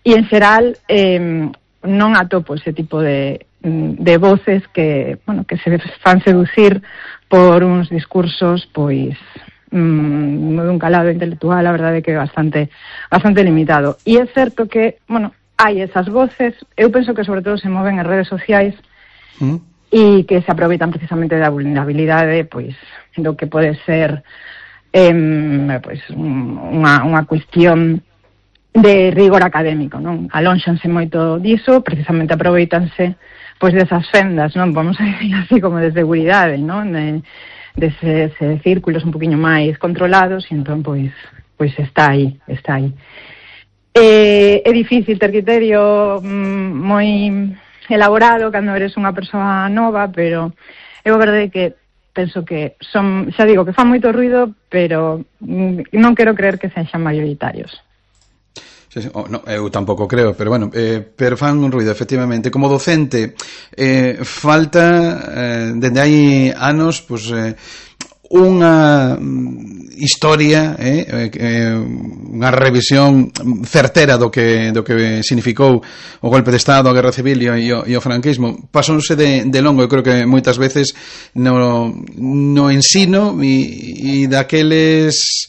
E en xeral non atopo ese tipo de voces que, bueno, que se fan seducir por uns discursos pois dun calado intelectual, a verdade que é bastante limitado. E é certo que, bueno, hai esas voces, eu penso que sobre todo se moven en redes sociais e que se aproveitan precisamente da vulnerabilidade, pois, do que pode ser pois unha cuestión de rigor académico, non? Alónxanse moito diso, precisamente aproveitanse pois desas fendas, non? Vamos a decir así como de seguridade, non? Deses círculos un poquinho máis controlados, e entón pois está aí. É difícil ter criterio moi elaborado cando eres unha persoa nova, pero é verdade que penso que son, xa digo, que fan moito ruido, pero non quero creer que sexan maioritarios. Sí, no, eu tampouco creo, pero bueno, pero fan un ruido, efectivamente. Como docente, falta dende hai anos, pois, unha historia, unha revisión certera do que significou o golpe de Estado, a Guerra Civil e o franquismo. Pasónse de longo, eu creo que moitas veces no ensino e daqueles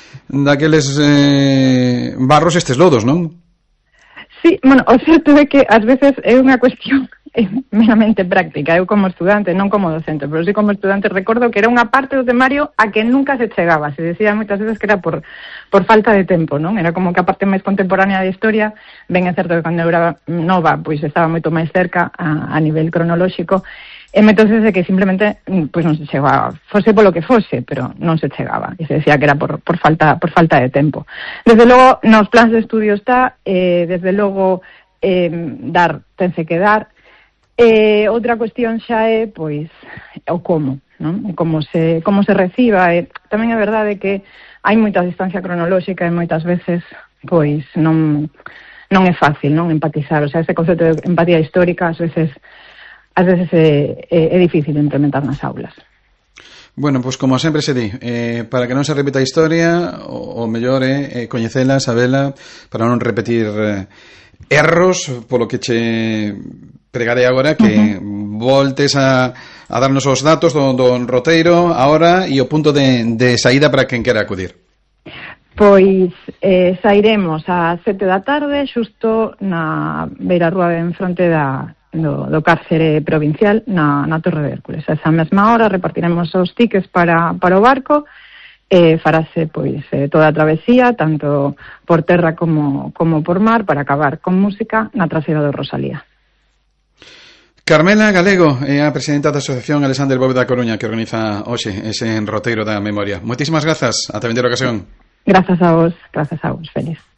barros estes lodos, non? Sí, bueno, o certo é que ás veces é unha cuestión meramente práctica. Eu como estudante, non como docente, pero sí como estudante recordo que era unha parte do temario a que nunca se chegaba. Se decía moitas veces que era por falta de tempo, non? Era como que a parte máis contemporánea da historia, ben é certo que cando eu era nova, pois estaba moito máis cerca a nivel cronolóxico, e entonces é que simplemente pois non se chegaba, fose polo que fose, pero non se chegaba, e se decía que era por falta de tempo. Desde logo, nos plans de estudio está, desde logo tense que dar. Outra cuestión xa é, pois, o como, non? Como se reciba. Tamén é verdade que hai moita distancia cronolóxica e moitas veces, pois, non é fácil, non, empatizar. O sea, ese concepto de empatía histórica, ás veces é difícil de implementar nas aulas. Bueno, pois como sempre se di, para que non se repita a historia, o mellor é coñecela, sabela, para non repetir erros, polo que che pregarei agora que voltes a darnos os datos do roteiro agora e o punto de saída para quen quera acudir. Pois sairemos ás 7 da tarde, xusto na beirarrúa en fronte do cárcere provincial na Torre de Hércules. A esa mesma hora repartiremos os tickets para o barco e farase pois toda a travesía, tanto por terra como por mar, para acabar con música na traseira do Rosalía. Carmela Galego é a presidenta da Asociación Alexander Bóveda da Coruña, que organiza hoxe ese roteiro da memoria. Moitísimas grazas, ata a vindeira ocasión. Grazas a vos, feliz.